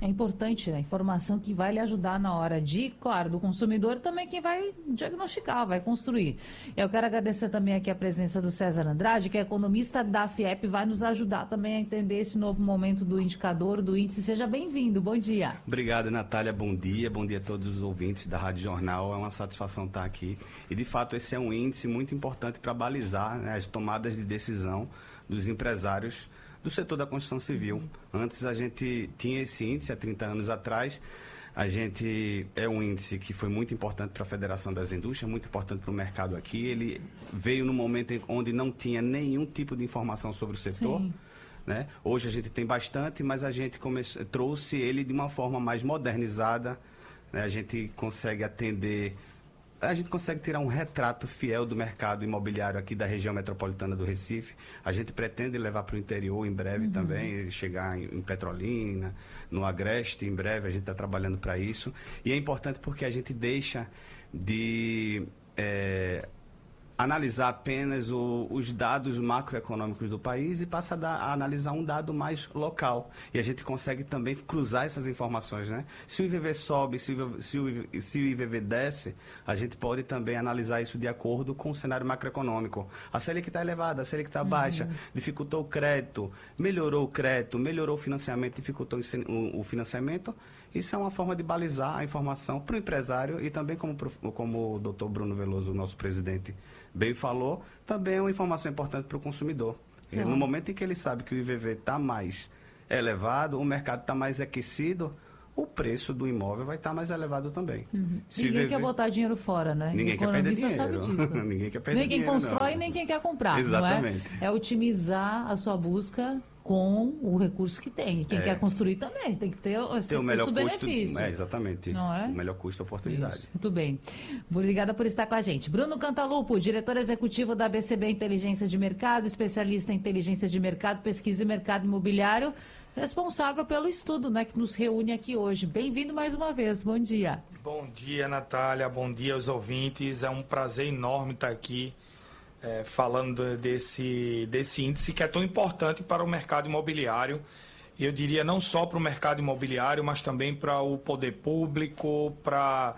É importante a informação que vai lhe ajudar na hora de, claro, do consumidor também quem vai diagnosticar, vai construir. Eu quero agradecer também aqui a presença do César Andrade, que é economista da FIEP, vai nos ajudar também a entender esse novo momento do indicador, do índice. Seja bem-vindo, bom dia. Obrigado, Natália, bom dia a todos os ouvintes da Rádio Jornal, é uma satisfação estar aqui. E, de fato, esse é um índice muito importante para balizar, né, as tomadas de decisão dos empresários do setor da construção civil. Antes a gente tinha esse índice há 30 anos atrás. É um índice que foi muito importante para a Federação das Indústrias, muito importante para o mercado aqui. Ele veio no momento onde não tinha nenhum tipo de informação sobre o setor. Sim. Né? Hoje a gente tem bastante, mas a gente trouxe ele de uma forma mais modernizada. Né? A gente consegue tirar um retrato fiel do mercado imobiliário aqui da região metropolitana do Recife. A gente pretende levar para o interior em breve também, chegar em Petrolina, no Agreste, em breve, a gente está trabalhando para isso. E é importante porque a gente deixa de analisar apenas os dados macroeconômicos do país e passa a analisar um dado mais local. E a gente consegue também cruzar essas informações, né? Se o IVV sobe, se o IVV desce, a gente pode também analisar isso de acordo com o cenário macroeconômico. A Selic está elevada, a Selic está baixa, dificultou o crédito, melhorou o financiamento, dificultou o financiamento. Isso é uma forma de balizar a informação para o empresário e também, como o doutor Bruno Veloso, nosso presidente, bem falou, também é uma informação importante para o consumidor. No momento em que ele sabe que o IVV está mais elevado, o mercado está mais aquecido, o preço do imóvel vai estar mais elevado também. Ninguém quer botar dinheiro fora, né? Ninguém quer perder dinheiro. Sabe disso. Ninguém quer perder nem quem dinheiro, constrói, não. nem quem quer comprar. Exatamente. Não é? É otimizar a sua busca com o recurso que tem. E quem quer construir também tem que ter o melhor custo-benefício. Exatamente. Não é? O melhor custo-oportunidade. Isso. Muito bem. Obrigada por estar com a gente. Bruno Cantalupo, diretor executivo da BCB Inteligência de Mercado, especialista em inteligência de mercado, pesquisa e mercado imobiliário, responsável pelo estudo, né, que nos reúne aqui hoje. Bem-vindo mais uma vez. Bom dia. Bom dia, Natália. Bom dia aos ouvintes. É um prazer enorme estar aqui falando desse índice que é tão importante para o mercado imobiliário. Eu diria não só para o mercado imobiliário, mas também para o poder público, para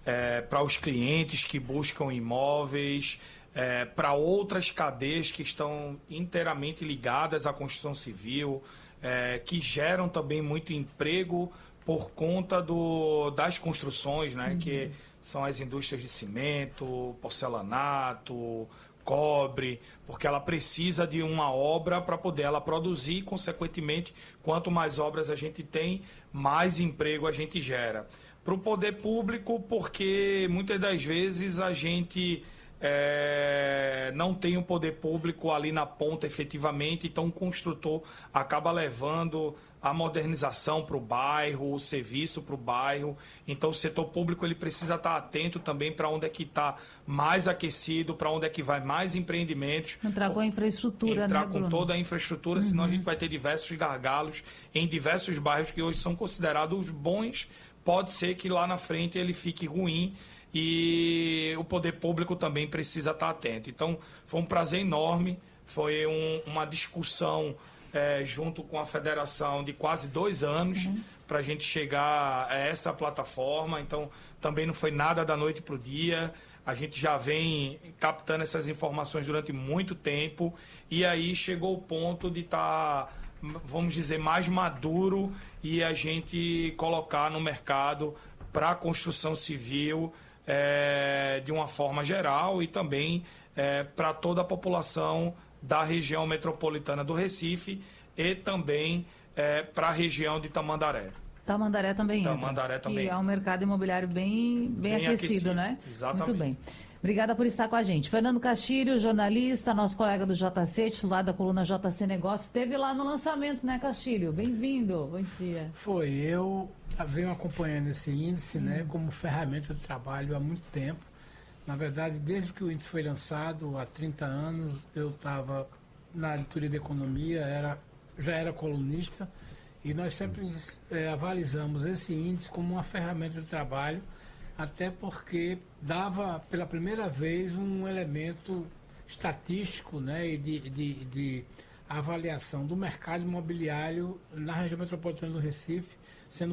os clientes que buscam imóveis, para outras cadeias que estão inteiramente ligadas à construção civil, que geram também muito emprego por conta das construções, né, que são as indústrias de cimento, porcelanato, cobre, porque ela precisa de uma obra para poder ela produzir, e, consequentemente, quanto mais obras a gente tem, mais emprego a gente gera. Para o poder público, porque muitas das vezes a gente não tem o poder público ali na ponta efetivamente, então o construtor acaba levando a modernização para o bairro, o serviço para o bairro. Então o setor público ele precisa estar atento também para onde é que está mais aquecido, para onde é que vai mais empreendimentos. Entrar com a infraestrutura, entrar né, com Bruno? toda a infraestrutura, senão a gente vai ter diversos gargalos em diversos bairros que hoje são considerados bons. Pode ser que lá na frente ele fique ruim e o poder público também precisa estar atento. Então foi um prazer enorme, foi uma discussão junto com a federação de quase 2 anos para a gente chegar a essa plataforma. Então, também não foi nada da noite para o dia. A gente já vem captando essas informações durante muito tempo e aí chegou o ponto de estar, vamos dizer, mais maduro e a gente colocar no mercado para a construção civil de uma forma geral e também para toda a população da região metropolitana do Recife e também para a região de Tamandaré. Tamandaré também Tamandaré entra, também. que é um mercado imobiliário bem aquecido, né? Exatamente. Muito bem. Obrigada por estar com a gente. Fernando Castilho, jornalista, nosso colega do JC, titular da coluna JC Negócios, esteve lá no lançamento, né, Castilho? Bem-vindo. Bom dia. Eu venho acompanhando esse índice, né, como ferramenta de trabalho há muito tempo. Na verdade, desde que o índice foi lançado, há 30 anos, eu estava na editoria de economia, já era colunista, e nós sempre avalizamos esse índice como uma ferramenta de trabalho, até porque dava pela primeira vez um elemento estatístico, né, e de avaliação do mercado imobiliário na região metropolitana do Recife,